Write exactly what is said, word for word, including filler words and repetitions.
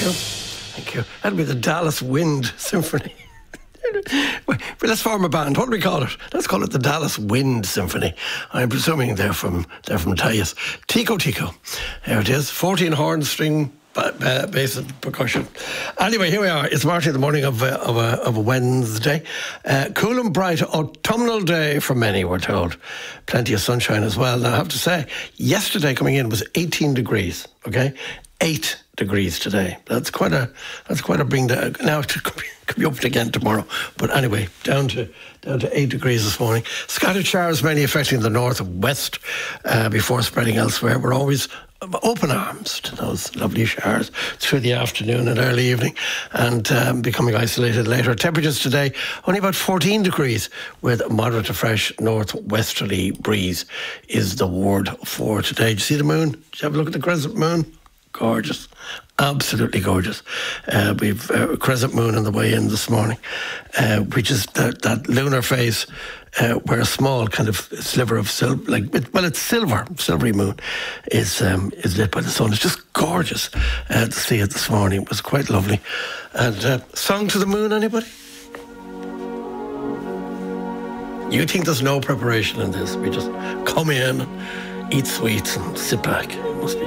you. Thank you. That'll be the Dallas Wind Symphony. Well, let's form a band. What do we call it? Let's call it the Dallas Wind Symphony. I'm presuming they're from they're from Tyus. Tico Tico. There it is. fourteen horn string uh, bass and percussion. Anyway, here we are. It's Marty, the morning of, uh, of, a, of a Wednesday. Uh, cool and bright autumnal day for many, we're told. Plenty of sunshine as well. Now, I have to say, yesterday coming in was eighteen degrees, okay? Eight degrees today. That's quite a that's quite a bring down. Now it could be, could be up again tomorrow. But anyway, down to down to eight degrees this morning. Scattered showers mainly affecting the north and west uh, before spreading elsewhere. We're always open arms to those lovely showers through the afternoon and early evening, and um, becoming isolated later. Temperatures today only about fourteen degrees with a moderate to fresh northwesterly breeze is the word for today. Did you see the moon? Did you have a look at the crescent moon? Gorgeous, absolutely gorgeous. Uh, we've a uh, crescent moon on the way in this morning, uh, which is that, that lunar phase uh, where a small kind of sliver of silver, like it, well, it's silver, silvery moon, is um, is lit by the sun. It's just gorgeous uh, to see it this morning. It was quite lovely. And uh, song to the moon, anybody? You think there's no preparation in this? We just come in, eat sweets, and sit back. It must be.